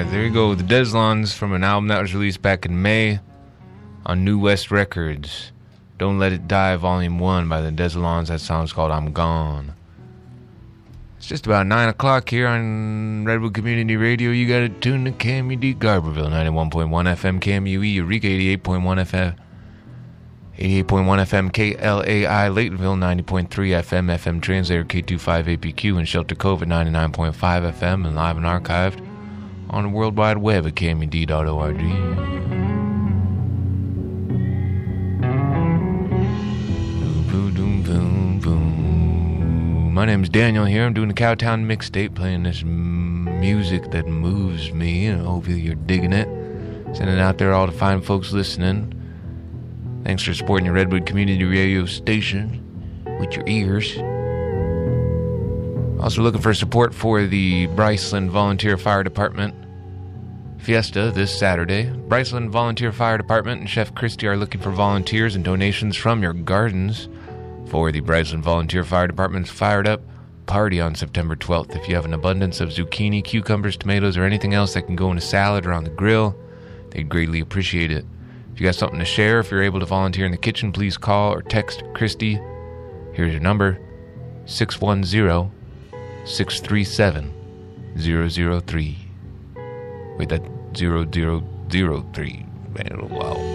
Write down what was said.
right, there you go. The Deslons from an album that was released back in May on New West Records. Don't Let It Die, Volume 1 by the Deslons. That song's called I'm Gone. It's just about 9 o'clock here on Redwood Community Radio. You got it tuned to KMUD Garberville, 91.1 FM KMUE, Eureka, 88.1 FM. 88.1 FM KLAI, Laytonville, 90.3 FM, FM Translator K25APQ, and Shelter Cove at 99.5 FM, and live and archived on the World Wide Web at KMUD.org. My name's Daniel here. I'm doing the Cowtown Mixtape, playing this music that moves me, and hopefully you're digging it. Sending it out there all the fine folks listening. Thanks for supporting your Redwood Community Radio station with your ears. Also looking for support for the Bryceland Volunteer Fire Department Fiesta this Saturday. Bryceland Volunteer Fire Department and Chef Christie are looking for volunteers and donations from your gardens for the Bryceland Volunteer Fire Department's Fired Up Party on September 12th. If you have an abundance of zucchini, cucumbers, tomatoes, or anything else that can go in a salad or on the grill, they'd greatly appreciate it. If you got something to share, if you're able to volunteer in the kitchen, please call or text Christy. Here's your number, 610-637-003. Wait, that's 0003. Man, wow.